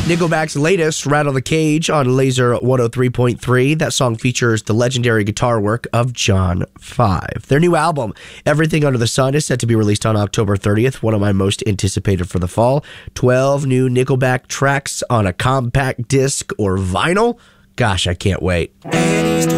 Nickelback's latest, Rattle the Cage, on Laser 103.3. That song features the legendary guitar work of John 5. Their new album, Everything Under the Sun, is set to be released on October 30th, one of my most anticipated for the fall. 12 new Nickelback tracks on a compact disc or vinyl. Gosh, I can't wait.